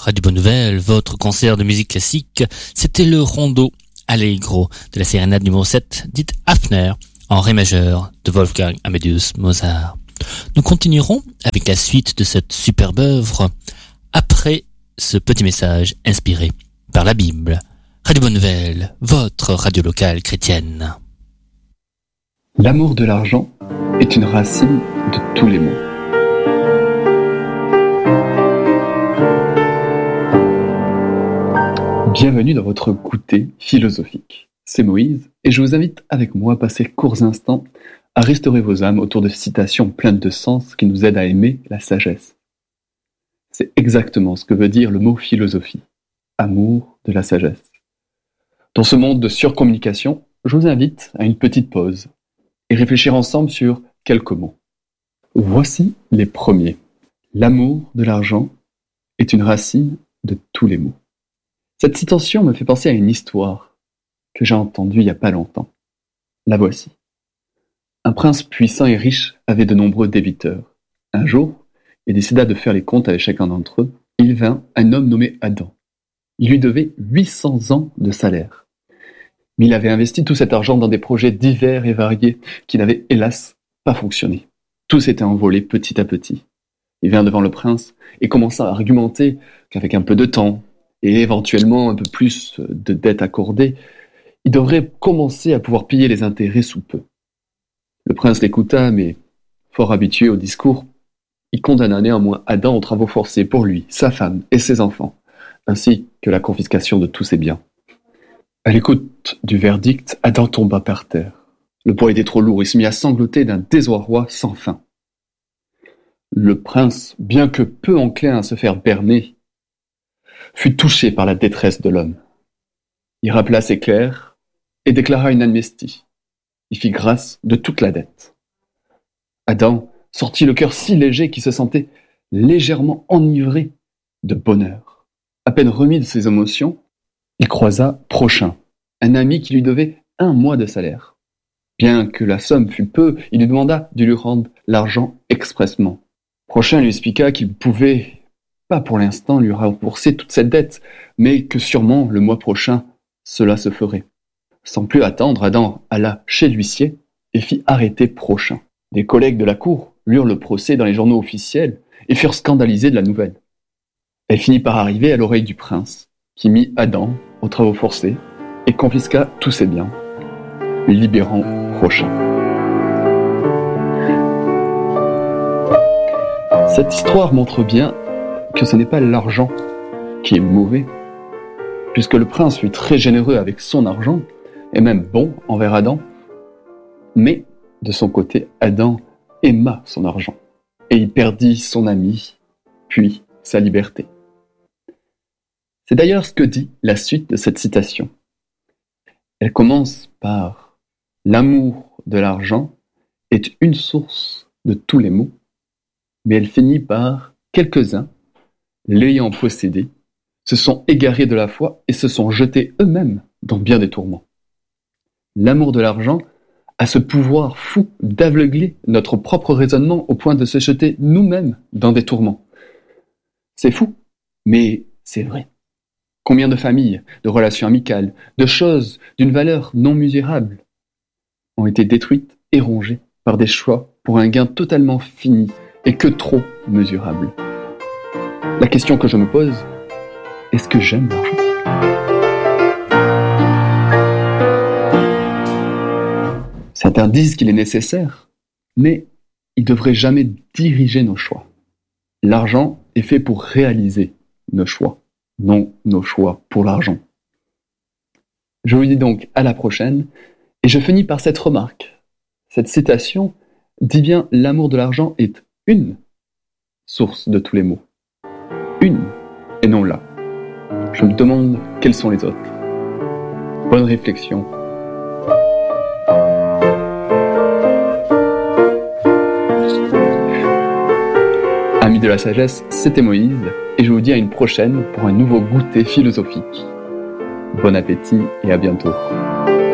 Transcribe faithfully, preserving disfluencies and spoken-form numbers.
Radio Bonne Nouvelle, votre concert de musique classique, c'était le rondo Allegro de la sérénade numéro sept, dite Hafner, en ré majeur de Wolfgang Amadeus Mozart. Nous continuerons avec la suite de cette superbe œuvre après ce petit message inspiré par la Bible. Radio Bonne Nouvelle, votre radio locale chrétienne. L'amour de l'argent est une racine de tous les maux. Bienvenue dans votre goûter philosophique. C'est Moïse et je vous invite avec moi à passer courts instants à restaurer vos âmes autour de citations pleines de sens qui nous aident à aimer la sagesse. C'est exactement ce que veut dire le mot philosophie, amour de la sagesse. Dans ce monde de surcommunication, je vous invite à une petite pause et réfléchir ensemble sur quelques mots. Voici les premiers. L'amour de l'argent est une racine de tous les maux. Cette citation me fait penser à une histoire que j'ai entendue il n'y a pas longtemps. La voici. Un prince puissant et riche avait de nombreux débiteurs. Un jour, il décida de faire les comptes avec chacun d'entre eux. Il vint un homme nommé Adam. Il lui devait huit cents ans de salaire. Mais il avait investi tout cet argent dans des projets divers et variés qui n'avaient hélas pas fonctionné. Tout s'était envolé petit à petit. Il vint devant le prince et commença à argumenter qu'avec un peu de temps et éventuellement un peu plus de dettes accordées, il devrait commencer à pouvoir payer les intérêts sous peu. Le prince l'écouta, mais fort habitué au discours, il condamna néanmoins Adam aux travaux forcés pour lui, sa femme et ses enfants, ainsi que la confiscation de tous ses biens. À l'écoute du verdict, Adam tomba par terre. Le poids était trop lourd, il se mit à sangloter d'un désarroi sans fin. Le prince, bien que peu enclin à se faire berner, fut touché par la détresse de l'homme. Il rappela ses clercs et déclara une amnistie. Il fit grâce de toute la dette. Adam sortit le cœur si léger qu'il se sentait légèrement enivré de bonheur. À peine remis de ses émotions, il croisa Prochain, un ami qui lui devait un mois de salaire. Bien que la somme fût peu, il lui demanda de lui rendre l'argent expressément. Prochain lui expliqua qu'il pouvait pas pour l'instant lui rembourser toute cette dette, mais que sûrement le mois prochain, cela se ferait. Sans plus attendre, Adam alla chez l'huissier et fit arrêter Prochain. Des collègues de la cour lurent le procès dans les journaux officiels et furent scandalisés de la nouvelle. Elle finit par arriver à l'oreille du prince, qui mit Adam aux travaux forcés et confisqua tous ses biens, libérant Prochain. Cette histoire montre bien que ce n'est pas l'argent qui est mauvais, puisque le prince fut très généreux avec son argent, et même bon envers Adam, mais de son côté, Adam aima son argent, et il perdit son ami, puis sa liberté. C'est d'ailleurs ce que dit la suite de cette citation. Elle commence par « L'amour de l'argent est une source de tous les maux », mais elle finit par « Quelques-uns, l'ayant possédé, se sont égarés de la foi et se sont jetés eux-mêmes dans bien des tourments. » L'amour de l'argent a ce pouvoir fou d'aveugler notre propre raisonnement au point de se jeter nous-mêmes dans des tourments. C'est fou, mais c'est vrai. Combien de familles, de relations amicales, de choses d'une valeur non mesurable ont été détruites et rongées par des choix pour un gain totalement fini et que trop mesurable. La question que je me pose, est-ce que j'aime l'argent ? Certains disent qu'il est nécessaire, mais il ne devrait jamais diriger nos choix. L'argent est fait pour réaliser nos choix, non nos choix pour l'argent. Je vous dis donc à la prochaine, et je finis par cette remarque. Cette citation dit bien « L'amour de l'argent est une source de tous les maux. » Une, et non là. Je me demande quelles sont les autres. Bonne réflexion. Amis de la sagesse, c'était Moïse, et je vous dis à une prochaine pour un nouveau goûter philosophique. Bon appétit et à bientôt.